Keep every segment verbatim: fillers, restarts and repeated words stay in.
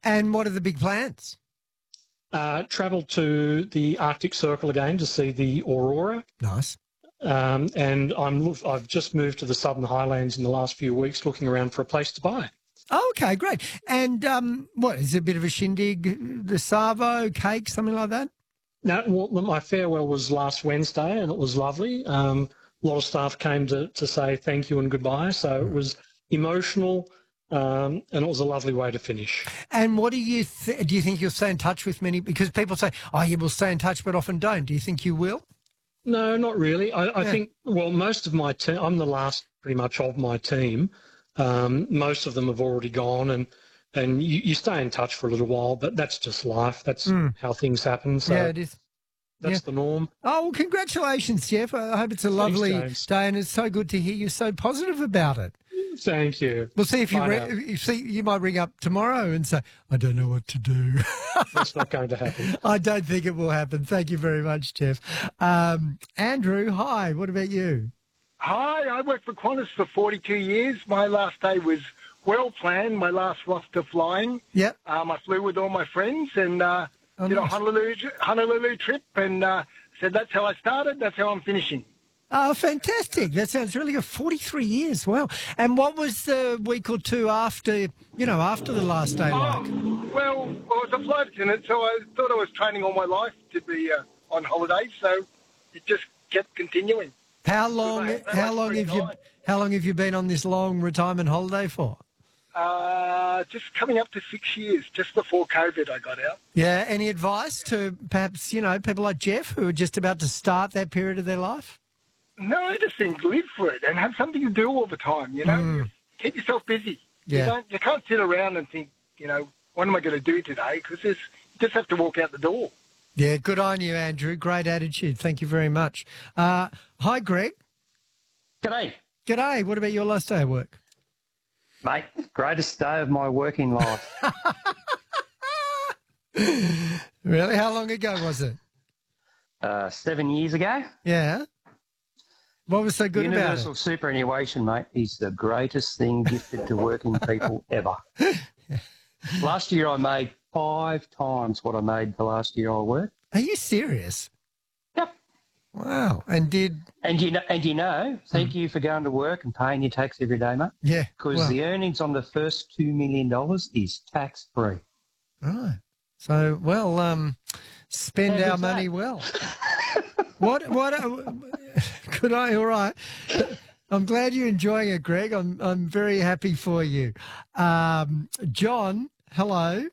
And what are the big plans? Uh, travel to the Arctic Circle again to see the aurora. Nice. Um, and I'm, I've just moved to the Southern Highlands in the last few weeks looking around for a place to buy. Oh, okay, great. And um, what, is it a bit of a shindig, the Savo, cake, something like that? No, well, my farewell was last Wednesday and it was lovely. Um, a lot of staff came to, to say thank you and goodbye. So it was emotional um, and it was a lovely way to finish. And what do you th- do you think you'll stay in touch with many? Because people say, oh, you will stay in touch, but often don't. Do you think you will? No, not really. I, I Yeah. think, well, most of my team, I'm the last pretty much of my team. Um, most of them have already gone and, and you, you stay in touch for a little while, but that's just life. That's Mm. how things happen. So Yeah, it is. that's Yeah. the norm. Oh, well, congratulations, Jeff. I hope it's a lovely James. day, and it's so good to hear you so positive about it. Thank you. We'll see if you Bye re- now. you see you might ring up tomorrow and say, I don't know what to do. That's not going to happen. I don't think it will happen. Thank you very much, Jeff. Um, Andrew, hi. What about you? Hi, I worked for Qantas for forty-two years. My last day was well planned, my last roster flying. Yep. Um, I flew with all my friends and uh, Oh, did nice. a Honolulu, Honolulu trip and uh, said that's how I started, that's how I'm finishing. Oh, fantastic. That sounds really good. forty-three years. Wow. And what was the week or two after, you know, after the last day like? Oh, well, I was a flight attendant, so I thought I was training all my life to be uh, on holiday, so it just kept continuing. How long, That was how long pretty have you, nice. how long have you been on this long retirement holiday for? Uh, just coming up to six years, just before COVID I got out. Yeah. Any advice to perhaps, you know, people like Jeff who are just about to start that period of their life? No, I just think live for it and have something to do all the time, you know. Mm. Keep yourself busy. Yeah. You, don't, you can't sit around and think, you know, what am I going to do today? Because you just have to walk out the door. Yeah, good on you, Andrew. Great attitude. Thank you very much. Uh, hi, Greg. G'day, G'day. What about your last day of work? mate. Greatest day of my working life. Really? How long ago was it? Uh, seven years ago. Yeah. What was so good Universal about superannuation, mate, is the greatest thing gifted to working people ever. Last year I made five times what I made the last year I worked. it? Are you serious? Yep. Wow. And did, And you know, and you know, thank you for going to work and paying your tax every day, mate. yeah. Because well, the earnings on the first two million dollars is tax free. right. So, well, um, spend How our good's that? money well. what, what, uh, could I, all right. I'm glad you're enjoying it, Greg. I'm, I'm very happy for you. Um, John, hello.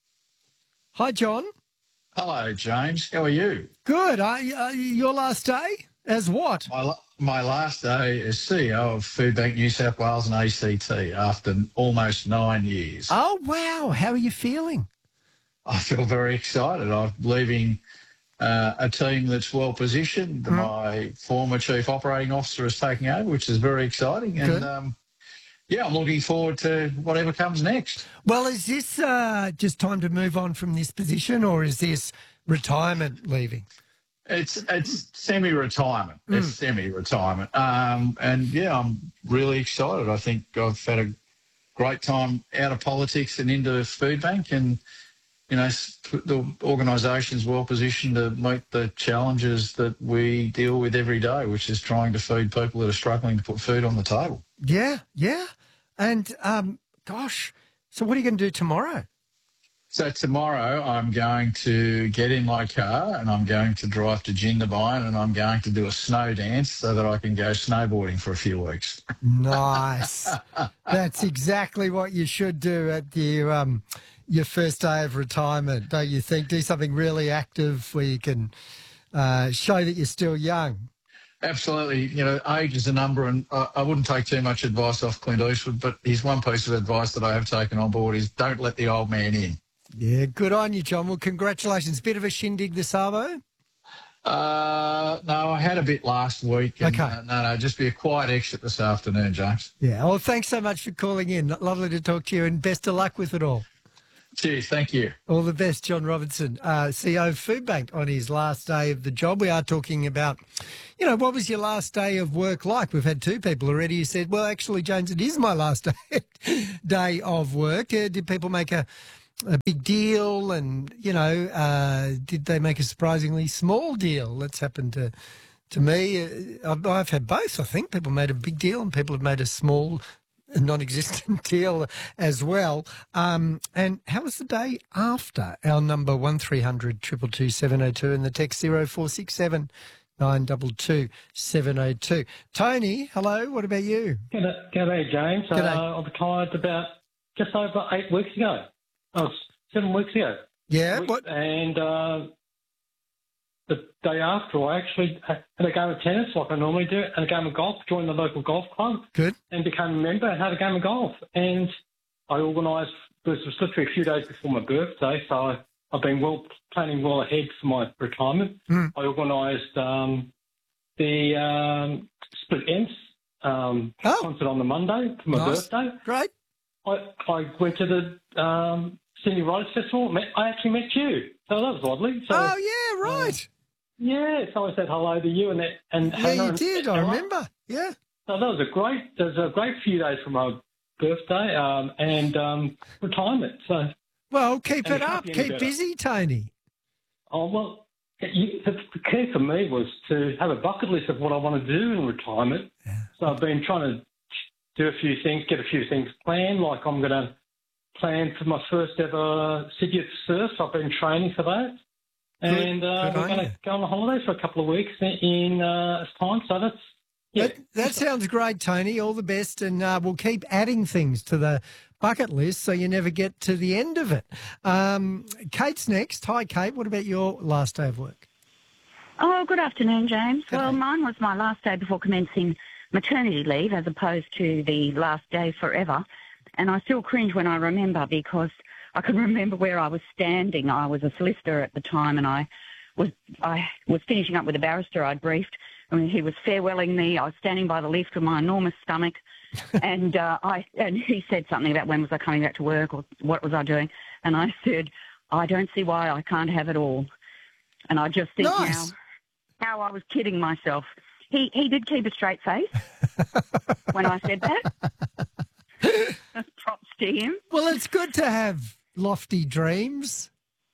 Hi, John. Hello, James. How are you? Good. Uh, uh, your last day as what? My, la- my last day as C E O of Food Bank New South Wales and A C T after almost nine years. Oh, wow. How are you feeling? I feel very excited. I'm leaving uh, a team that's well positioned. Mm. My former Chief Operating Officer is taking over, which is very exciting. Good. And, um, yeah, I'm looking forward to whatever comes next. Well, is this uh, just time to move on from this position or is this retirement leaving? It's it's semi-retirement. Mm. It's semi-retirement. Um, and, yeah, I'm really excited. I think I've had a great time out of politics and into Food Bank and, you know, s- the organisation's well positioned to meet the challenges that we deal with every day, which is trying to feed people that are struggling to put food on the table. Yeah, yeah. And, um, gosh, so what are you going to do tomorrow? So tomorrow I'm going to get in my car and I'm going to drive to Jindabyne and I'm going to do a snow dance so that I can go snowboarding for a few weeks. Nice. That's exactly what you should do at your, um, your first day of retirement, don't you think? Do something really active where you can uh, show that you're still young. Absolutely. You know, age is a number, and I, I wouldn't take too much advice off Clint Eastwood, but here's one piece of advice that I have taken on board is don't let the old man in. Yeah, good on you, John. Well, congratulations. Bit of a shindig this Arvo? Uh, no, I had a bit last week. And, Okay. Uh, no, no, just be a quiet exit this afternoon, James. Yeah. Well, thanks so much for calling in. Lovely to talk to you and best of luck with it all. Cheers. Thank you. All the best, John Robinson, uh, C E O of Food Bank, on his last day of the job. We are talking about, you know, what was your last day of work like? We've had two people already who said, well, actually, James, it is my last day, day of work. Uh, did people make a, a big deal, and you know, uh, did they make a surprisingly small deal? That's happened to to me. Uh, I've, I've had both. I think people made a big deal, and people have made a small, non-existent deal as well. Um, and how was the day after? Our number one three hundred two two two seven oh two and the text zero four six seven nine two two seven oh two. Tony, hello. What about you? G'day, G'day James. G'day. Uh, I retired about just over eight weeks ago. Oh, seven weeks ago. Yeah. What? And uh, the day after, I actually had a game of tennis like I normally do, and a game of golf, joined the local golf club. Good. And became a member and had a game of golf. And I organised, this was literally a few days before my birthday, so I've been well planning well ahead for my retirement. Mm. I organised um, the um, Split Ends um, Oh. concert on the Monday for my Nice. birthday. Great. I, I went to the um, Sydney Writers Festival. Met, I actually met you, so that was lovely. So, Oh, yeah, right. yeah, so I said hello to you and that, and yeah, Hannah you and did. I Ella. remember. Yeah. So that was a great, that was a great few days for my birthday um, and um, retirement. So, Well, keep And it it can't up. be any Keep better. busy, Tony. oh well, you, the, the key for me was to have a bucket list of what I want to do in retirement. Yeah. So I've been trying to do a few things, get a few things planned. Like I'm going to plan for my first ever Sydney Surf. I've been training for that. Good. And uh, Good we're on going you. to go on a holiday for a couple of weeks in uh, time. So that's, yeah. That, that sounds great, Tony. All the best, and uh, we'll keep adding things to the bucket list so you never get to the end of it. Um, Kate's next. Hi, Kate. What about your last day of work? Oh, good afternoon, James. Good Well, day. mine was my last day before commencing maternity leave as opposed to the last day forever. And I still cringe when I remember because I can remember where I was standing. I was a solicitor at the time and I was I was finishing up with a barrister I'd briefed. I mean, he was farewelling me. I was standing by the lift with my enormous stomach. and uh, I and he said something about when was I coming back to work or what was I doing. And I said, I don't see why I can't have it all. And I just think Nice. now how I was kidding myself. He he did keep a straight face when I said that. Props to him. Well, it's good to have lofty dreams.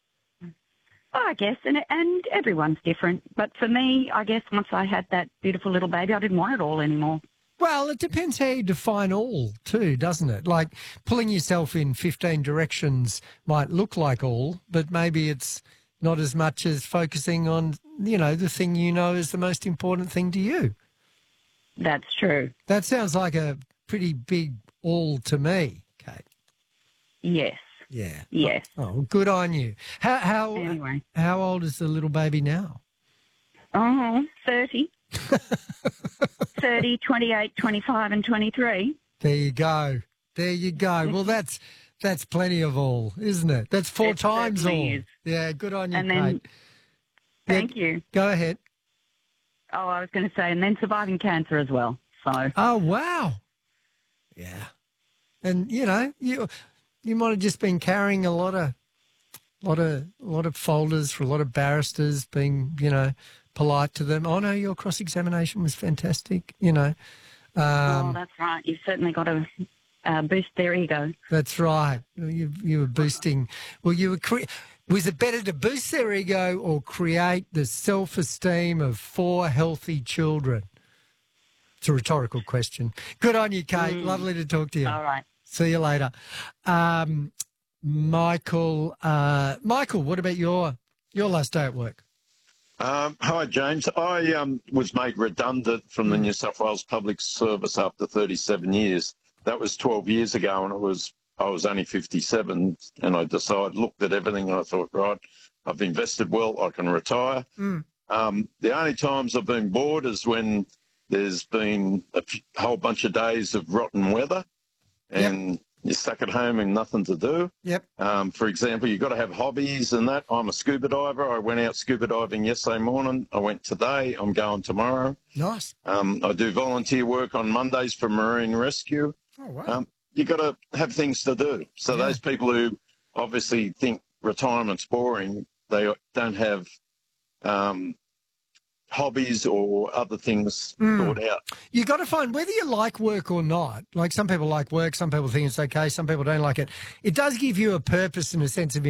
Oh, I guess, and and everyone's different. But for me, I guess once I had that beautiful little baby, I didn't want it all anymore. Well, it depends how you define all, too, doesn't it? Like pulling yourself in fifteen directions might look like all, but maybe it's not as much as focusing on, you know, the thing you know is the most important thing to you. That's true. That sounds like a pretty big all to me, Kate. Yes, Yeah. yes. Oh, good on you. How how Anyway, how old is the little baby now? oh, thirty. thirty, twenty-eight, twenty-five and twenty-three. There you go. There you go. Well, that's that's plenty of all, isn't it? That's four It times all. certainly is. Yeah, good on you, And then- Kate. Yeah, Thank you. Go ahead. Oh, I was going to say, and then surviving cancer as well. So, Oh, wow. Yeah. And, you know, you you might have just been carrying a lot of lot of lot of folders for a lot of barristers, being, you know, polite to them. Oh no, your cross examination was fantastic, you know. oh, Um, that's right. You've certainly got to uh, boost their ego. that's right. You you were boosting. Well, you were. Cre- was it better to boost their ego or create the self esteem of four healthy children? It's a rhetorical question. Good on you, Kate. Mm. Lovely to talk to you. All right. See you later. Um, Michael, uh, Michael, what about your your last day at work? Um, hi, James. I um, was made redundant from the New South Wales Public Service after thirty-seven years. That was twelve years ago, and it was I was only fifty-seven, and I decided, looked at everything, and I thought, right, I've invested well, I can retire. Mm. Um, the only times I've been bored is when there's been a f- whole bunch of days of rotten weather, and you're stuck at home and nothing to do. Yep. Um, for example, you've got to have hobbies and that. I'm a scuba diver. I went out scuba diving yesterday morning. I went today. I'm going tomorrow. Nice. Um, I do volunteer work on Mondays for Marine Rescue. Oh, wow. Um, you've got to have things to do. So Yeah. those people who obviously think retirement's boring, they don't have um, hobbies or other things Mm. thought out. You got to find whether you like work or not. Like some people like work, some people think it's okay, some people don't like it. It does give you a purpose and a sense of